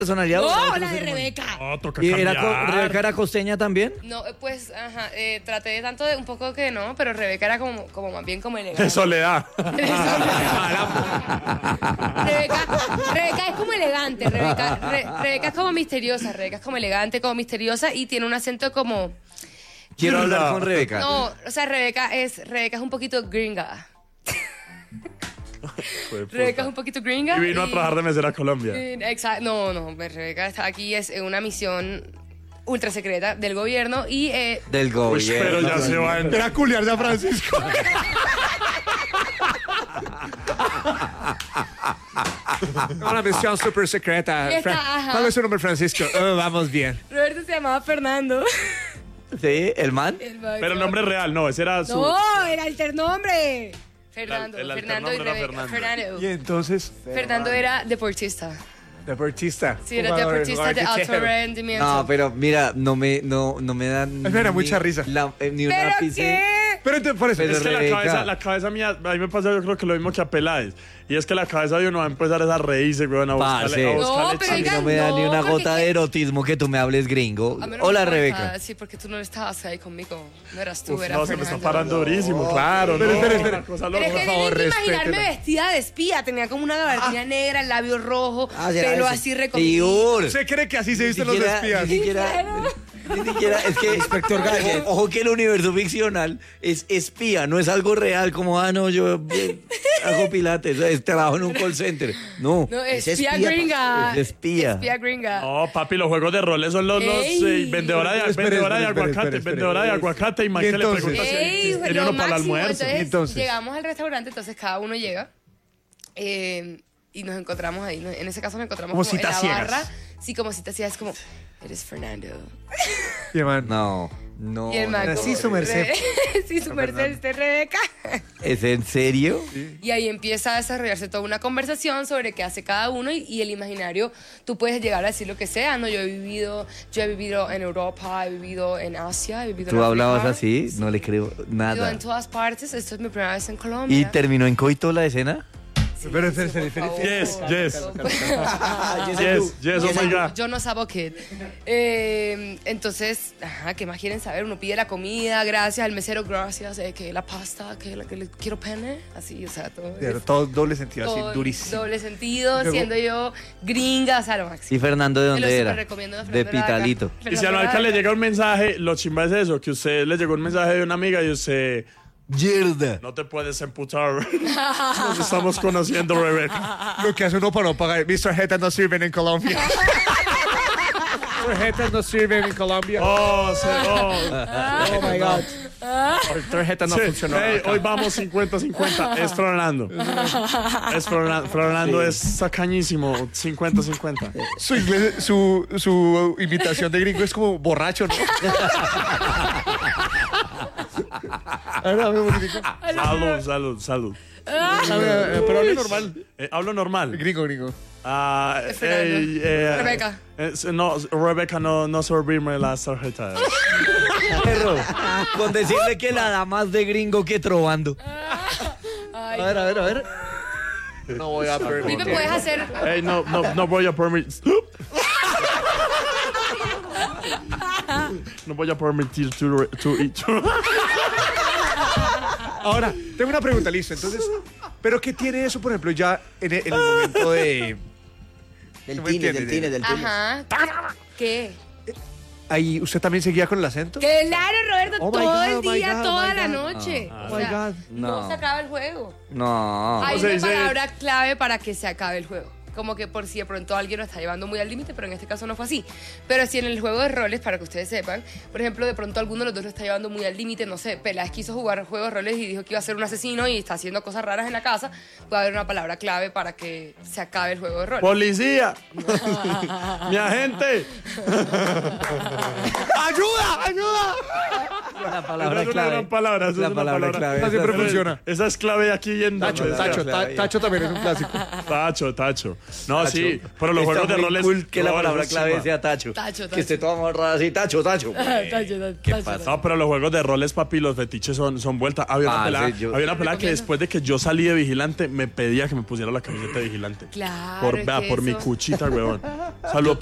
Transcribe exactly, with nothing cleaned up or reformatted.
personalidad. No, la de Rebeca. No, toca ¿Y cambiar. era co- Rebeca era costeña también? No, pues, ajá, eh, traté de tanto de un poco que no, pero Rebeca era como, como más bien como elegante. De soledad. Rebeca, Rebeca es como elegante, Rebeca, Re- Rebeca es como misteriosa, Rebeca es como elegante, como misteriosa y tiene un acento como... Quiero hablar con Rebeca. No, o sea, Rebeca es, Rebeca es un poquito gringa. Rebeca es un poquito gringa. Y vino a trabajar de mesera a Colombia. Exacto, no, no, Rebeca está aquí, es una misión ultra secreta del gobierno y... Eh, Del Uy, gobierno. pero ya se va en... Era culiar de Francisco. Una misión súper secreta. Y está, Fra- ajá. ¿Cuál es su nombre, Francisco? Oh, vamos bien. Roberto se llamaba Fernando. Sí, el man. Pero el nombre real, no, ese era su... No, era alternombre. Fernando, El- el Fernando y alternombre era Rebeca. Fernando. Fernando. Y entonces, Fernando era deportista. deportista. Sí, era Jugador- deportista jugador de alto quechero. rendimiento. No, pero mira, no me, no, no me dan. Me da ni mucha risa. la- eh, ni una ¿Pero ápice. qué? Pero entonces, por eso. Pero Es que la Rebeca. cabeza, la cabeza mía, a mí me pasa yo creo que lo mismo que a Peláez. Y es que la cabeza de uno va a empezar a reírse, weón, a buscarle, Parce. a No, buscarle pero A mí chistes. oiga, no me da no, ni una porque gota es de que- erotismo que tú me hables gringo. A mí no Hola, me importa, Rebeca. Sí, porque tú no estabas ahí conmigo. No eras tú, Uf, era no, se me Fernando. está parando durísimo, claro. Pero no, espera, espera. una cosa Pero loca. es que Por favor, tienen que imaginarme respétela. vestida de espía. Tenía como una gabardina negra, el labio rojo, Ah, será pelo eso. así recogido. Tiur. ¿Usted cree que así se Ni visten los siquiera- espías? Ni siquiera, ni siquiera, es que Inspector Gadget. Ojo que el universo ficcional es espía, no es algo real como, ah, no, yo bien, hago pilates, es, trabajo en un call center. No, No, es espía gringa. Es espía. Espía gringa. No, papi, los juegos de roles son los, los Ey. eh, vendedora, de, Espere, vendedora de espere, espere, aguacate, espere, vendedora de espere. aguacate y Mike Y le entonces- pregunta si Ey, si tenía lo uno para el máximo. almuerzo. Entonces, Entonces. llegamos al restaurante, entonces cada uno llega eh, y nos encontramos ahí. ¿no? En ese caso nos encontramos Como como, en la citas ciegas. barra. Sí, como citas ciegas, es como, eres Fernando. Y el man, No, no. Y el man no. como, sí, su merced. "Re- sí, su merced, este Rebeca. ¿Es en serio? Y ahí empieza a desarrollarse toda una conversación sobre qué hace cada uno y, y el imaginario, tú puedes llegar a decir lo que sea, ¿no? Yo he vivido, yo he vivido en Europa, he vivido en Asia, he vivido en ¿Tú hablabas África. así? No le creo He vivido nada. en todas partes, esto es mi primera vez en Colombia. ¿Y terminó en coito la escena? Sí, Pero, sí, espere, por espere, favor. Yes, yes. Ah, Yes, yes, oh my God. Yo no sabo kid. Eh, entonces, ajá, ¿qué más quieren saber? Uno pide la comida, gracias, al mesero, gracias, eh, que la pasta, que, la, que le quiero pene, así, o sea, todo. Claro, es- todo doble sentido, todo así, durísimo. Doble sentido, Luego- siendo yo gringa, o sea, lo máximo. ¿Y Fernando de Te lo dónde súper era? recomiendo, De Fernando era acá. Pitalito. Y si a Marca le llega un mensaje, lo chimba es eso, que usted le llegó un mensaje de una amiga y usted Yerda. no te puedes emputar. Nos estamos conociendo, Rebeca. Lo que hace uno para no pagar. Mis tarjetas no sirven en Colombia. Tarjetas no sirven en Colombia. Oh, se, oh. Oh my God. Tarjeta no Sí, funcionó. hey, acá. hoy vamos cincuenta cincuenta. Es Fernando. Es Fernando. Fernando es sacañísimo. cincuenta cincuenta. Su inglés, su, su imitación de gringo es como borracho, ¿no? A ver, a ver, gringo. Salud, salud, salud. A ver, eh, pero hable normal. Eh, hablo normal. Gringo, gringo. Ah, Es Fernando. ey, eh, Rebeca. eh, no, Rebeca, no, no servirme las tarjetas. Perro, con decirle que la da más de gringo que trovando. Ay, A ver, a ver, a ver. No voy a Pipe, permitir. puedes hacer. Ey, no, no, no voy a permitir. No voy a permitir tu, tu, tu- Ahora, tengo una pregunta, listo. Entonces, ¿pero qué tiene eso, por ejemplo, ya en el, en el momento de... Del ¿No me tine, entiende? del tine, del tine. Ajá. ¿Qué? Ahí, ¿usted también seguía con el acento? Claro, Roberto, Oh my todo God, el oh my día, God, toda oh my la God. noche. Oh O my sea, God. no No. se acaba el juego. No. Hay se una dice? palabra clave para que se acabe el juego. Como que por si de pronto alguien lo está llevando muy al límite, pero en este caso no fue así. Pero si en el juego de roles, para que ustedes sepan, por ejemplo, de pronto alguno de los dos lo está llevando muy al límite, no sé, Peláez quiso jugar juego de roles y dijo que iba a ser un asesino y está haciendo cosas raras en la casa, puede haber una palabra clave para que se acabe el juego de roles. ¡Policía! ¡Mi agente! ¡Ayuda! ¡Ayuda! La palabra Esa es una clave. gran palabra. esa La es una palabra palabra. clave. Esa siempre Esa- funciona. Esa es clave aquí en Tacho, la tacho, palabra ta- tacho también es un clásico. Tacho, tacho. No, Tacho. sí, pero los Está juegos de muy roles. cool que la no, palabra eso clave sí, sea tacho. Tacho, tacho. Que esté toda amarrada así, tacho, tacho. Tacho, tacho, ¿Qué tacho. pasa? No, pero los juegos de roles, papi, los fetiches son, son vuelta. Había una Ah, pelada, sí, yo- había una pelada que Recomiendo. después de que yo salí de vigilante, me pedía que me pusiera la camiseta de vigilante. Claro, Por, es vea, que por mi eso- cuchita, huevón. Saludos